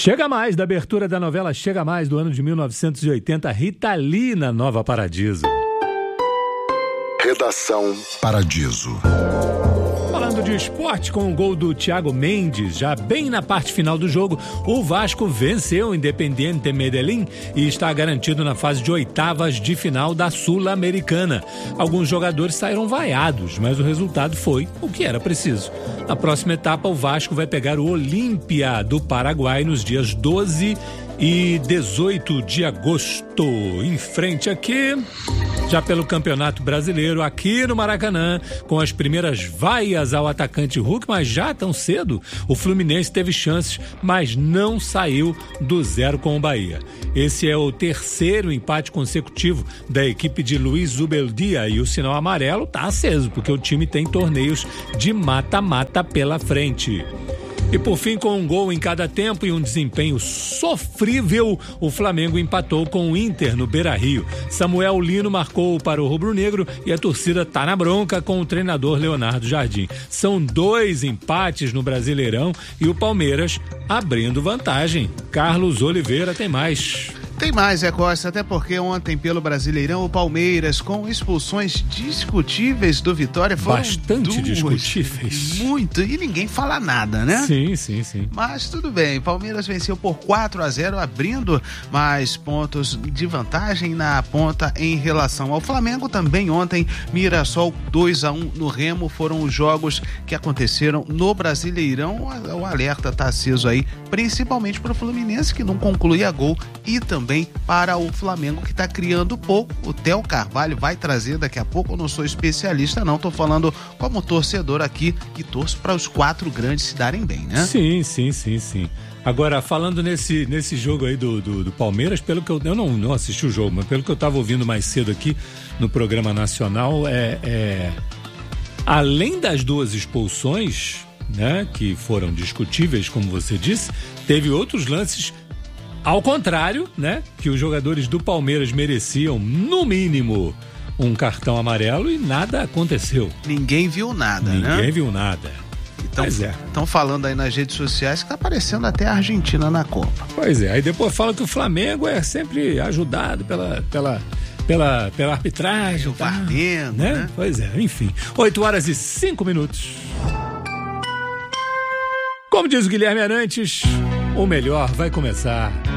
Chega Mais, da abertura da novela Chega Mais, do ano de 1980, Rita Lee na Nova Paradiso. Redação Paradiso. Falando de esporte, com o gol do Thiago Mendes, já bem na parte final do jogo, o Vasco venceu o Independiente Medellín e está garantido na fase de oitavas de final da Sul-Americana. Alguns jogadores saíram vaiados, mas o resultado foi o que era preciso. Na próxima etapa, o Vasco vai pegar o Olímpia do Paraguai nos dias 12 e 18 de agosto. Em frente aqui, já pelo Campeonato Brasileiro, aqui no Maracanã, com as primeiras vaias ao atacante Hulk, mas já tão cedo, o Fluminense teve chances, mas não saiu do zero com o Bahia. Esse é o terceiro empate consecutivo da equipe de Luiz Zubeldia e o sinal amarelo está aceso, porque o time tem torneios de mata-mata pela frente. E por fim, com um gol em cada tempo e um desempenho sofrível, o Flamengo empatou com o Inter no Beira-Rio. Samuel Lino marcou para o rubro-negro e a torcida tá na bronca com o treinador Leonardo Jardim. São 2 empates no Brasileirão e o Palmeiras abrindo vantagem. Carlos Oliveira tem mais. Tem mais, Zé Costa, até porque ontem pelo Brasileirão o Palmeiras, com expulsões discutíveis do Vitória, foram bastante discutíveis. Muito, e ninguém fala nada, né? Sim. Mas tudo bem, Palmeiras venceu por 4-0, abrindo mais pontos de vantagem na ponta em relação ao Flamengo. Também ontem, Mirassol 2-1 no Remo, foram os jogos que aconteceram no Brasileirão. O alerta tá aceso aí, principalmente para o Fluminense, que não conclui a gol, e também para o Flamengo, que está criando pouco. O Theo Carvalho vai trazer daqui a pouco. Eu não sou especialista, não, tô falando como torcedor aqui e torço para os 4 grandes se darem bem, né? Sim. Agora, falando nesse jogo aí do Palmeiras, pelo que eu não assisti o jogo, mas pelo que eu estava ouvindo mais cedo aqui no programa nacional, além das 2 expulsões, né, que foram discutíveis, como você disse, teve outros lances ao contrário, né, que os jogadores do Palmeiras mereciam, no mínimo, um cartão amarelo e nada aconteceu. Ninguém viu nada, né? Ninguém viu nada. Estão falando aí nas redes sociais que tá aparecendo até a Argentina na Copa. Pois é, aí depois fala que o Flamengo é sempre ajudado pela arbitragem. O Flamengo, né? Pois é, enfim. 8h05. Como diz o Guilherme Arantes, o melhor vai começar